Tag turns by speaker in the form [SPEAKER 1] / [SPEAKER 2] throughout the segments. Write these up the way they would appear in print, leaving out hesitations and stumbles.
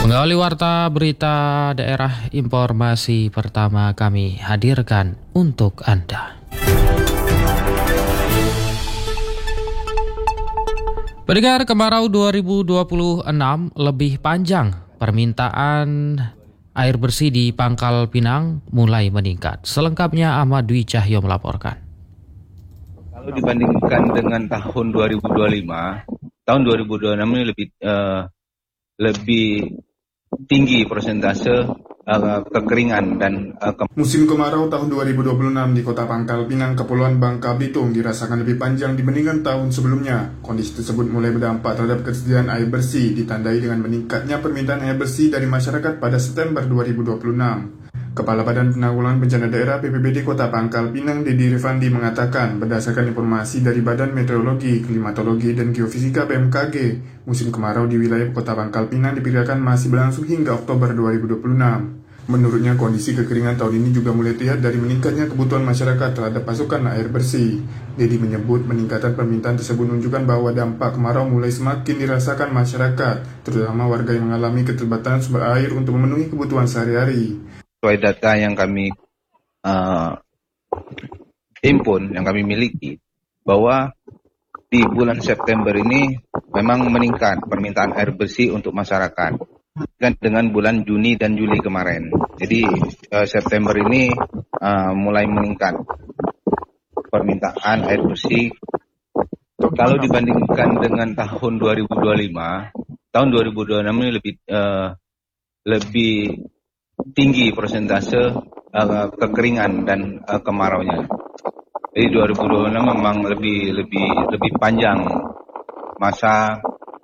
[SPEAKER 1] Mengawali warta berita daerah, informasi pertama kami hadirkan untuk Anda. Pendengar, kemarau 2026 lebih panjang. Permintaan air bersih di Pangkal Pinang mulai meningkat. Selengkapnya Ahmad Dwi Cahyo melaporkan.
[SPEAKER 2] Kalau dibandingkan dengan tahun 2025, tahun 2026 ini lebih tinggi persentase kekeringan dan
[SPEAKER 3] Musim kemarau tahun 2026 di Kota Pangkal Pinang, Kepulauan Bangka Belitung dirasakan lebih panjang dibandingkan tahun sebelumnya. Kondisi tersebut mulai berdampak terhadap ketersediaan air bersih, ditandai dengan meningkatnya permintaan air bersih dari masyarakat pada September 2026. Kepala Badan Penanggulangan Bencana Daerah BPBD Kota Pangkal Pinang, Dedi Rifandi mengatakan, berdasarkan informasi dari Badan Meteorologi, Klimatologi, dan Geofisika BMKG, musim kemarau di wilayah Kota Pangkal Pinang diperkirakan masih berlangsung hingga Oktober 2026. Menurutnya, kondisi kekeringan tahun ini juga mulai terlihat dari meningkatnya kebutuhan masyarakat terhadap pasokan air bersih. Dedi menyebut peningkatan permintaan tersebut menunjukkan bahwa dampak kemarau mulai semakin dirasakan masyarakat, terutama warga yang mengalami keterbatasan sumber air untuk memenuhi kebutuhan sehari-hari.
[SPEAKER 2] Sesuai data yang kami himpun, yang kami miliki, bahwa di bulan September ini memang meningkat permintaan air bersih untuk masyarakat dengan bulan Juni dan Juli kemarin. Jadi September ini mulai meningkat permintaan air bersih. Kalau dibandingkan dengan tahun 2025, tahun 2026 ini lebih tinggi persentase kekeringan dan kemaraunya. Jadi 2026 memang lebih panjang masa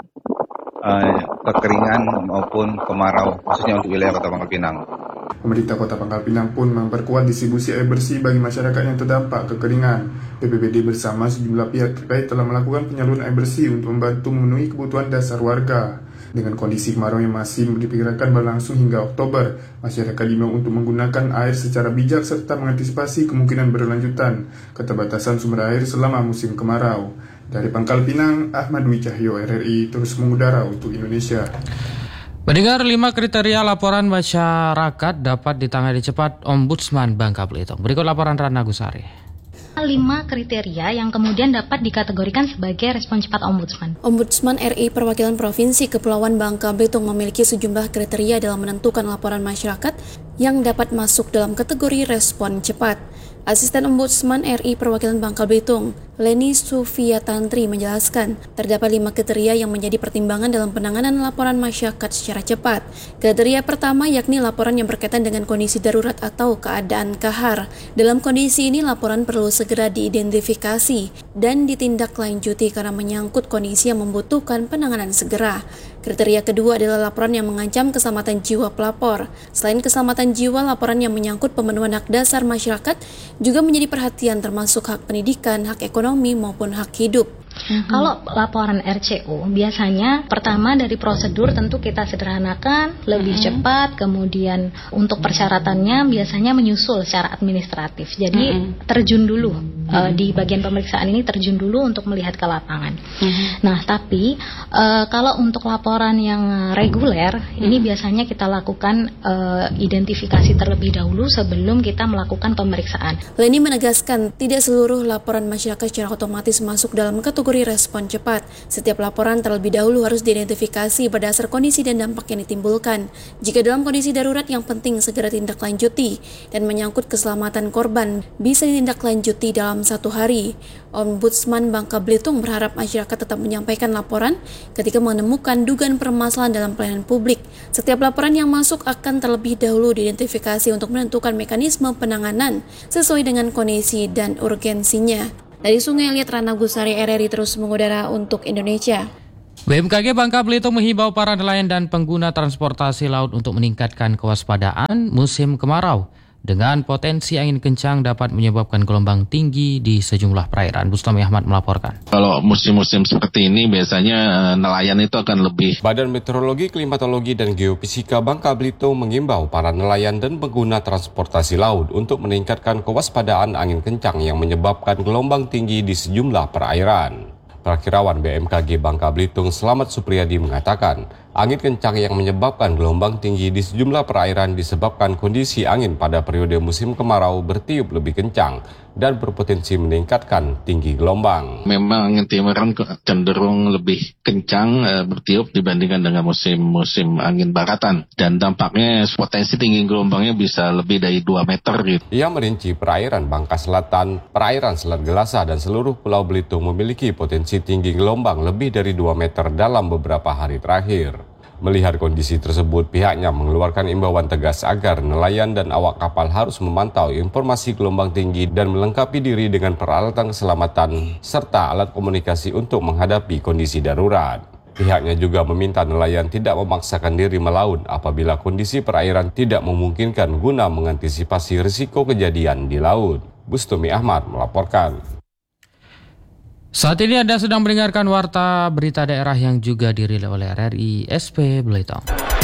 [SPEAKER 2] kekeringan maupun kemarau, khususnya untuk wilayah Kota Pangkal Pinang.
[SPEAKER 3] Pemerintah Kota Pangkal Pinang pun memperkuat distribusi air bersih bagi masyarakat yang terdampak kekeringan. BPBD bersama sejumlah pihak terkait telah melakukan penyaluran air bersih untuk membantu memenuhi kebutuhan dasar warga. Dengan kondisi kemarau yang masih diperkirakan berlangsung hingga Oktober, masyarakat diimbau untuk menggunakan air secara bijak serta mengantisipasi kemungkinan berlanjutan keterbatasan sumber air selama musim kemarau. Dari Pangkal Pinang, Ahmad Dwi Cahyo, RRI, terus mengudara untuk Indonesia.
[SPEAKER 1] Mendengar 5 kriteria laporan masyarakat dapat ditangani cepat Ombudsman Bangka Belitung. Berikut laporan Rana Gusari.
[SPEAKER 4] 5 kriteria yang kemudian dapat dikategorikan sebagai respon cepat Ombudsman.
[SPEAKER 5] Ombudsman RI Perwakilan Provinsi Kepulauan Bangka Belitung memiliki sejumlah kriteria dalam menentukan laporan masyarakat yang dapat masuk dalam kategori respon cepat. Asisten Ombudsman RI Perwakilan Bangka Belitung, Leni Sufiatantri menjelaskan, terdapat 5 kriteria yang menjadi pertimbangan dalam penanganan laporan masyarakat secara cepat. Kriteria pertama yakni laporan yang berkaitan dengan kondisi darurat atau keadaan kahar. Dalam kondisi ini, laporan perlu segera diidentifikasi dan ditindaklanjuti karena menyangkut kondisi yang membutuhkan penanganan segera. Kriteria kedua adalah laporan yang mengancam keselamatan jiwa pelapor. Selain keselamatan jiwa, laporan yang menyangkut pemenuhan hak dasar masyarakat juga menjadi perhatian, termasuk hak pendidikan, hak ekonomi, maupun hak hidup.
[SPEAKER 4] Kalau laporan RCO, biasanya pertama dari prosedur tentu kita sederhanakan, lebih cepat, kemudian untuk persyaratannya biasanya menyusul secara administratif. Jadi terjun dulu, di bagian pemeriksaan ini terjun dulu untuk melihat ke lapangan. Nah, tapi kalau untuk laporan yang reguler, ini biasanya kita lakukan identifikasi terlebih dahulu sebelum kita melakukan pemeriksaan.
[SPEAKER 5] Leni menegaskan, tidak seluruh laporan masyarakat secara otomatis masuk dalam kategori respon cepat. Setiap laporan terlebih dahulu harus diidentifikasi berdasar kondisi dan dampak yang ditimbulkan. Jika dalam kondisi darurat, yang penting segera tindaklanjuti, dan menyangkut keselamatan korban bisa ditindaklanjuti dalam 1 hari. Ombudsman Bangka Belitung berharap masyarakat tetap menyampaikan laporan ketika menemukan dugaan permasalahan dalam pelayanan publik. Setiap laporan yang masuk akan terlebih dahulu diidentifikasi untuk menentukan mekanisme penanganan sesuai dengan kondisi dan urgensinya. Dari Sungai Liat, Rana Gusari, RRI terus mengudara untuk Indonesia.
[SPEAKER 1] BMKG Bangka Belitung menghimbau para nelayan dan pengguna transportasi laut untuk meningkatkan kewaspadaan musim kemarau. Dengan potensi angin kencang dapat menyebabkan gelombang tinggi di sejumlah perairan. Bustami Ahmad melaporkan.
[SPEAKER 6] Kalau musim-musim seperti ini biasanya nelayan itu akan lebih.
[SPEAKER 7] Badan Meteorologi, Klimatologi, dan Geofisika Bangka Belitung mengimbau para nelayan dan pengguna transportasi laut untuk meningkatkan kewaspadaan angin kencang yang menyebabkan gelombang tinggi di sejumlah perairan. Perakirawan BMKG Bangka Belitung Slamet Supriyadi mengatakan, Angin kencang yang menyebabkan gelombang tinggi di sejumlah perairan disebabkan kondisi angin pada periode musim kemarau bertiup lebih kencang dan berpotensi meningkatkan tinggi gelombang.
[SPEAKER 6] Memang angin timuran cenderung lebih kencang bertiup dibandingkan dengan musim angin baratan. Dan dampaknya potensi tinggi gelombangnya bisa lebih dari 2 meter gitu.
[SPEAKER 7] Ia merinci perairan Bangka Selatan, perairan Selat Gelasa dan seluruh Pulau Belitung memiliki potensi tinggi gelombang lebih dari 2 meter dalam beberapa hari terakhir. Melihat kondisi tersebut, pihaknya mengeluarkan imbauan tegas agar nelayan dan awak kapal harus memantau informasi gelombang tinggi dan melengkapi diri dengan peralatan keselamatan serta alat komunikasi untuk menghadapi kondisi darurat. Pihaknya juga meminta nelayan tidak memaksakan diri melaut apabila kondisi perairan tidak memungkinkan guna mengantisipasi risiko kejadian di laut. Bustumi Ahmad melaporkan.
[SPEAKER 1] Saat ini Anda sedang mendengarkan Warta Berita Daerah yang juga dirilis oleh RRI SP Belitung.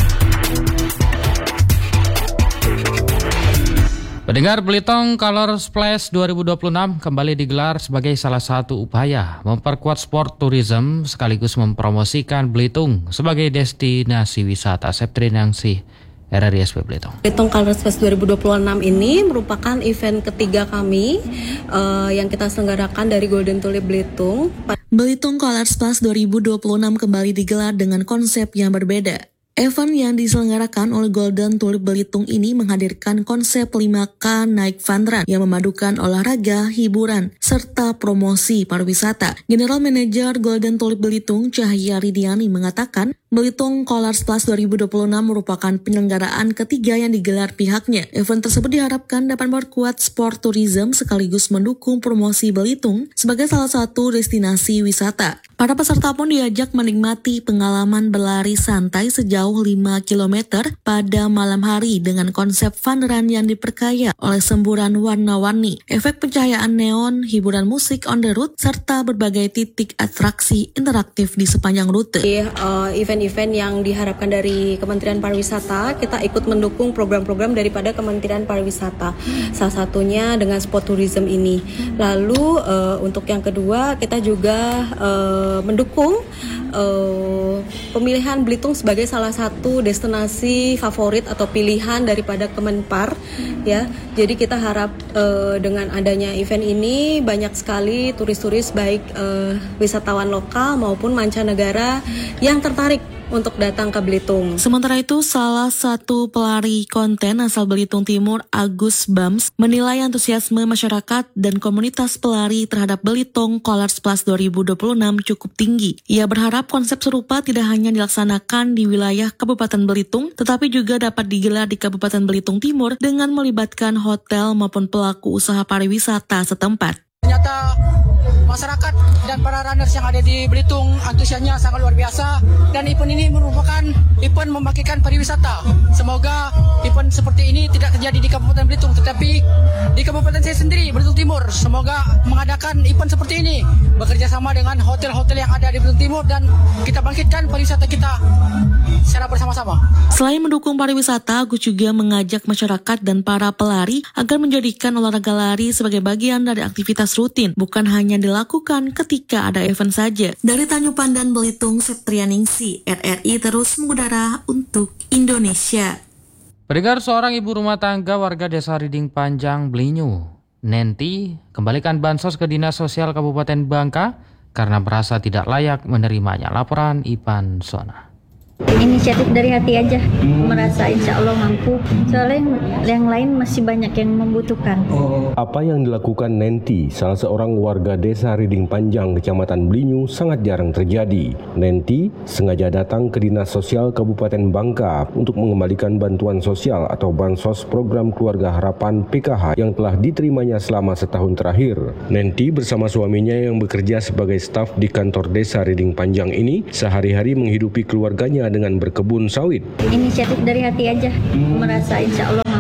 [SPEAKER 1] Pendengar, Belitung Color Splash 2026 kembali digelar sebagai salah satu upaya memperkuat sport tourism sekaligus mempromosikan Belitung sebagai destinasi wisata. Septrin Ningsih, RRI SP Belitung.
[SPEAKER 8] Belitung Colors Fest 2026 ini merupakan event ketiga kami yang kita selenggarakan dari Golden Tulip Belitung.
[SPEAKER 9] Belitung Colors Fest 2026 kembali digelar dengan konsep yang berbeda. Event yang diselenggarakan oleh Golden Tulip Belitung ini menghadirkan konsep 5K Naik Fun Run yang memadukan olahraga, hiburan, serta promosi pariwisata. General Manager Golden Tulip Belitung, Cahya Ridiani, mengatakan Belitung Colors Plus 2026 merupakan penyelenggaraan ketiga yang digelar pihaknya. Event tersebut diharapkan dapat memperkuat sport tourism sekaligus mendukung promosi Belitung sebagai salah satu destinasi wisata. Para peserta pun diajak menikmati pengalaman berlari santai sejauh 5 km pada malam hari dengan konsep fun run yang diperkaya oleh semburan warna-warni, efek pencahayaan neon, hiburan musik on the route, serta berbagai titik atraksi interaktif di sepanjang rute.
[SPEAKER 8] Event-event yang diharapkan dari Kementerian Pariwisata, kita ikut mendukung program-program daripada Kementerian Pariwisata. Salah satunya dengan sport tourism ini. Lalu untuk yang kedua, kita juga mendukung pemilihan Belitung sebagai salah satu destinasi favorit atau pilihan daripada Kemenpar, ya. Jadi kita harap dengan adanya event ini banyak sekali turis-turis baik wisatawan lokal maupun mancanegara yang tertarik untuk datang ke Belitung.
[SPEAKER 9] Sementara itu, salah satu pelari konten asal Belitung Timur, Agus Bams, menilai antusiasme masyarakat dan komunitas pelari terhadap Belitung Colors Plus 2026 cukup tinggi. Ia berharap konsep serupa tidak hanya dilaksanakan di wilayah Kabupaten Belitung, tetapi juga dapat digelar di Kabupaten Belitung Timur dengan melibatkan hotel maupun pelaku usaha pariwisata setempat.
[SPEAKER 10] Ternyata masyarakat dan para runners yang ada di Belitung antusiasnya sangat luar biasa, dan event ini merupakan event membagikan pariwisata. Semoga event seperti ini tidak terjadi di Kabupaten Belitung, tetapi di Kabupaten saya sendiri, Belitung Timur, semoga mengadakan event seperti ini bekerja sama dengan hotel-hotel yang ada di Belitung Timur dan kita bangkitkan pariwisata kita secara bersama-sama.
[SPEAKER 9] Selain mendukung pariwisata, Agus juga mengajak masyarakat dan para pelari agar menjadikan olahraga lari sebagai bagian dari aktivitas rutin, bukan hanya dilakukan ketika ada event saja. Dari Tanjung Pandan, Belitung, Septrin Ningsih, RRI terus mengudara untuk Indonesia.
[SPEAKER 1] Pendengar, seorang ibu rumah tangga warga Desa Riding Panjang, Blinyu, Nenti, kembalikan bansos ke Dinas Sosial Kabupaten Bangka karena merasa tidak layak menerimanya. Laporan Ipan Sona.
[SPEAKER 11] Inisiatif dari hati aja, merasa insya Allah mampu, soalnya yang lain masih banyak yang membutuhkan.
[SPEAKER 12] Apa yang dilakukan Nenti, salah seorang warga Desa Riding Panjang, Kecamatan Blinyu, sangat jarang terjadi. Nenti sengaja datang ke Dinas Sosial Kabupaten Bangka untuk mengembalikan bantuan sosial atau bansos program Keluarga Harapan PKH yang telah diterimanya selama setahun terakhir. Nenti bersama suaminya yang bekerja sebagai staf di kantor Desa Riding Panjang ini sehari-hari menghidupi keluarganya dengan berkebun sawit.
[SPEAKER 11] Inisiatif dari hati aja, merasa insya Allah mampu.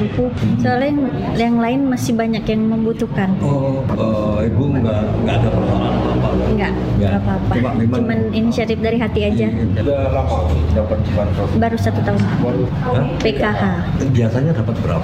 [SPEAKER 11] mampu. Soalnya yang lain masih banyak yang membutuhkan.
[SPEAKER 13] Ibu nggak ada persoalan apa-apa?
[SPEAKER 11] Nggak apa-apa. Cuman inisiatif dari hati aja.
[SPEAKER 13] Sudah lama dapat bansos?
[SPEAKER 11] Baru 1 tahun. PKH.
[SPEAKER 13] Biasanya dapat berapa?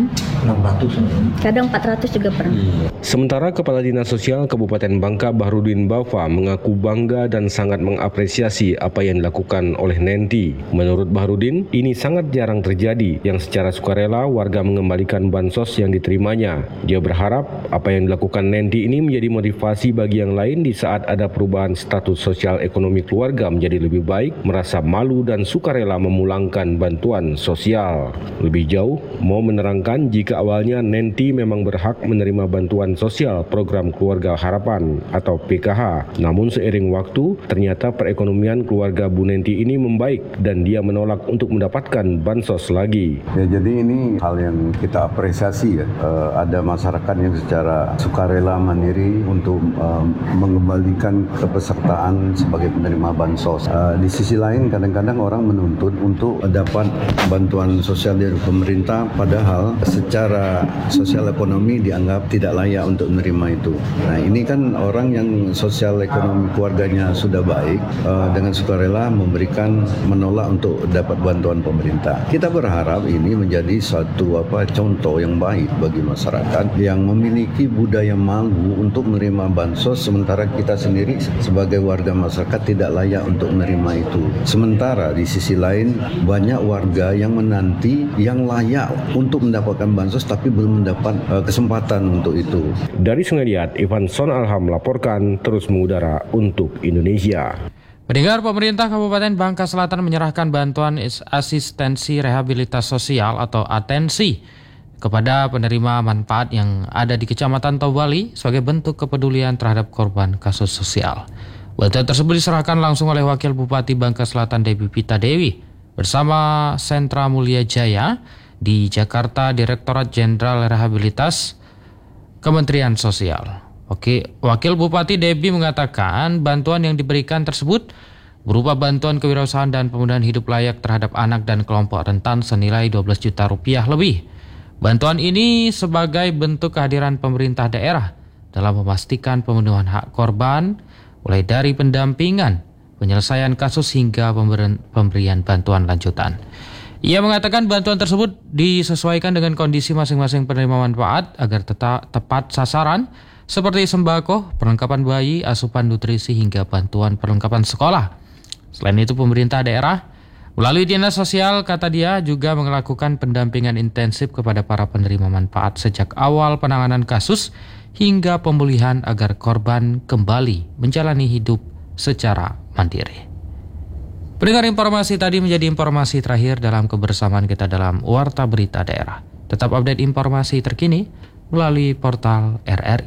[SPEAKER 13] 600.
[SPEAKER 11] Kadang 400 juga pernah.
[SPEAKER 12] Sementara Kepala Dinas Sosial Kabupaten Bangka Bahrudin Bafa mengaku bangga dan sangat mengapresiasi apa yang dilakukan oleh Nenti. Menurut Bahrudin, ini sangat jarang terjadi yang secara sukarela warga mengembalikan bansos yang diterimanya. Dia berharap apa yang dilakukan Nenti ini menjadi motivasi bagi yang lain di saat ada perubahan status sosial ekonomi keluarga menjadi lebih baik, merasa malu dan sukarela memulangkan bantuan sosial. Lebih jauh, Mo menerangkan jika awalnya Nenti memang berhak menerima bantuan sosial program Keluarga Harapan atau PKH. Namun seiring waktu, ternyata perekonomian keluarga Bu Nenti ini membaik dan dia menolak untuk mendapatkan bansos lagi.
[SPEAKER 14] Ya, jadi ini hal yang kita apresiasi ya. Ada masyarakat yang secara sukarela mandiri untuk mengembalikan kepesertaan sebagai penerima bansos. Di sisi lain kadang-kadang orang menuntut untuk dapat bantuan sosial dari pemerintah padahal secara sosial ekonomi dianggap tidak layak untuk menerima itu. Nah, ini kan orang yang sosial ekonomi keluarganya sudah baik dengan sukarela menolak untuk dapat bantuan pemerintah. Kita berharap ini menjadi suatu contoh yang baik bagi masyarakat yang memiliki budaya malu untuk menerima bansos sementara kita sendiri sebagai warga masyarakat tidak layak untuk menerima itu. Sementara di sisi lain banyak warga yang menanti yang layak untuk mendapatkan bansos tapi belum mendapat kesempatan untuk itu.
[SPEAKER 12] Dari Sungai Liat, Ivan Son Alham melaporkan terus mengudara untuk Indonesia.
[SPEAKER 1] Pendengar, pemerintah Kabupaten Bangka Selatan menyerahkan bantuan asistensi rehabilitas sosial atau atensi kepada penerima manfaat yang ada di Kecamatan Tobali sebagai bentuk kepedulian terhadap korban kasus sosial. Bantuan tersebut diserahkan langsung oleh Wakil Bupati Bangka Selatan Debbie Pita Dewi bersama Sentra Mulia Jaya di Jakarta Direktorat Jenderal Rehabilitas Kementerian Sosial. Wakil Bupati Debbie mengatakan bantuan yang diberikan tersebut berupa bantuan kewirausahaan dan pemudahan hidup layak terhadap anak dan kelompok rentan senilai 12 juta rupiah lebih. Bantuan ini sebagai bentuk kehadiran pemerintah daerah dalam memastikan pemenuhan hak korban, mulai dari pendampingan, penyelesaian kasus hingga pemberian bantuan lanjutan. Ia mengatakan bantuan tersebut disesuaikan dengan kondisi masing-masing penerima manfaat agar tetap tepat sasaran, seperti sembako, perlengkapan bayi, asupan nutrisi hingga bantuan perlengkapan sekolah. Selain itu pemerintah daerah melalui Dinas Sosial, kata dia, juga melakukan pendampingan intensif kepada para penerima manfaat sejak awal penanganan kasus hingga pemulihan agar korban kembali menjalani hidup secara mandiri. Pendengar, informasi tadi menjadi informasi terakhir dalam kebersamaan kita dalam Warta Berita Daerah. Tetap update informasi terkini melalui portal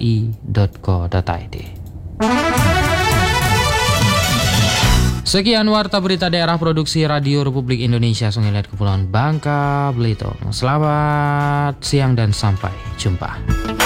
[SPEAKER 1] rri.co.id. Sekian Warta Berita Daerah Produksi Radio Republik Indonesia Sungai Liat Kepulauan Bangka Belitung. Selamat siang dan sampai jumpa.